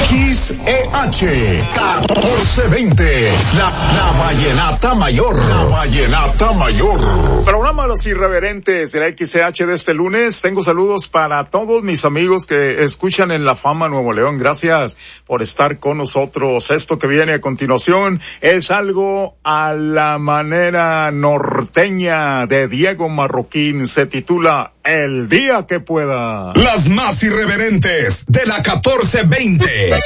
XEH 1420, la Vallenata Mayor. La Vallenata Mayor. Programa Los Irreverentes de la XEH de este lunes. Tengo saludos para todos mis amigos que escuchan en La Fama Nuevo León. Gracias por estar con nosotros. Esto que viene a continuación es algo a la manera norteña de Diego Marroquín. Se titula El Día que Pueda. Las más irreverentes de la 1420.